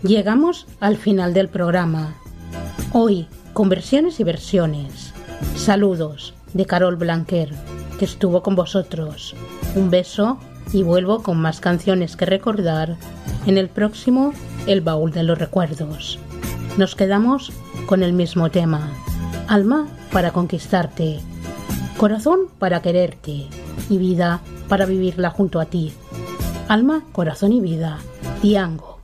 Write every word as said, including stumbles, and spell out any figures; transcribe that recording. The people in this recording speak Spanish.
Llegamos al final del programa. Hoy, con versiones y versiones. Saludos de Carol Blanquer, que estuvo con vosotros. Un beso y vuelvo con más canciones que recordar en el próximo El Baúl de los Recuerdos. Nos quedamos con el mismo tema. Alma para conquistarte, corazón para quererte y vida para vivirla junto a ti. Alma, corazón y vida. Diango.